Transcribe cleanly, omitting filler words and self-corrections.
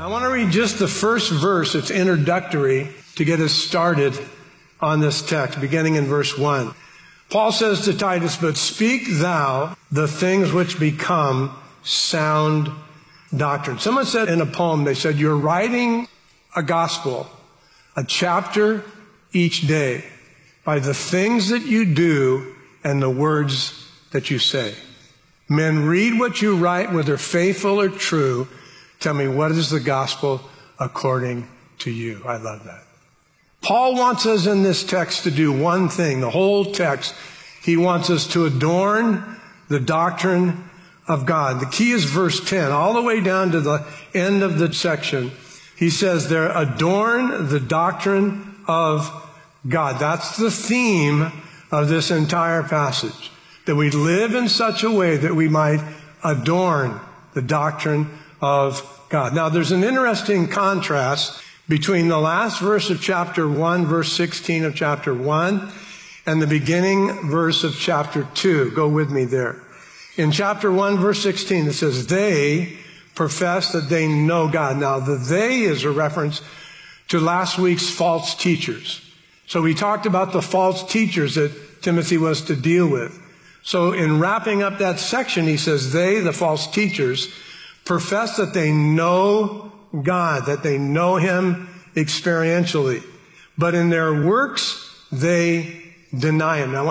I want to read just the first verse. It's introductory to get us started on this text, beginning in verse 1. Paul says to Titus, "But speak thou the things which become sound doctrine." Someone said in a poem, they said, "You're writing a gospel, a chapter each day, by the things that you do and the words that you say. Men read what you write, whether faithful or true. Tell me, what is the gospel according to you?" I love that. Paul wants us in this text to do one thing, the whole text. He wants us to adorn the doctrine of God. The key is verse 10, all the way down to the end of the section. He says there, adorn the doctrine of God. That's the theme of this entire passage, that we live in such a way that we might adorn the doctrine of God. Now, there's an interesting contrast between the last verse of chapter 1, verse 16 of chapter 1, and the beginning verse of chapter 2. Go with me there. In chapter 1, verse 16, it says, "They profess that they know God." Now, the "they" is a reference to last week's false teachers. So we talked about the false teachers that Timothy was to deal with. So in wrapping up that section, he says, they, the false teachers, profess that they know God, that they know Him experientially. But in their works, they deny Him. Now,